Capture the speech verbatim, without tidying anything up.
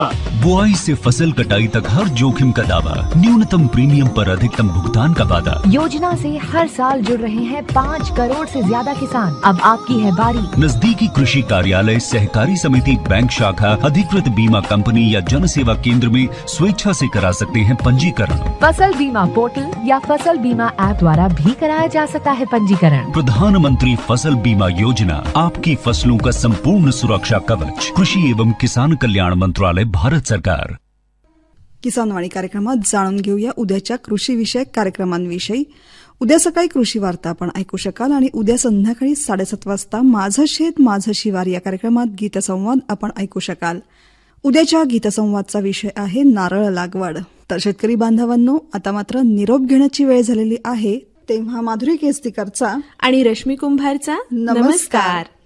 बुआई से फसल कटाई तक हर जोखिम का दावा, न्यूनतम प्रीमियम पर अधिकतम भुगतान का वादा। योजना से हर साल जुड़ रहे हैं पाँच करोड़ से ज्यादा किसान। अब आपकी है बारी। नजदीकी कृषि कार्यालय, सहकारी समिति, बैंक शाखा, अधिकृत बीमा कंपनी या जन सेवा केंद्र में स्वेच्छा से करा सकते हैं पंजीकरण। फसल बीमा पोर्टल या फसल बीमा ऐप द्वारा भी कराया जा सकता है पंजीकरण। प्रधानमंत्री फसल बीमा योजना, आपकी फसलों का संपूर्ण सुरक्षा कवच। कृषि एवं किसान कल्याण मंत्रालय, भारत सरकार। किसानवाणी कार्यक्रमात जाणून घेऊया उद्याच्या कृषी विषयक कार्यक्रमांविषयी। उद्या सकाळी कृषी वार्ता आपण ऐकू शकाल आणि उद्या संध्याकाळी साडेसात वाजता माझं शेत माझं शिवार या कार्यक्रमात गीतसंवाद आपण ऐकू शकाल। उद्याच्या गीतसंवादचा विषय आहे नारळ लागवड। तर शेतकरी बांधवांनो, आता मात्र निरोप घेण्याची वेळ झालेली आहे, तेव्हा माधुरी केसतीकरचा आणि रश्मी कुंभारचा नमस्कार।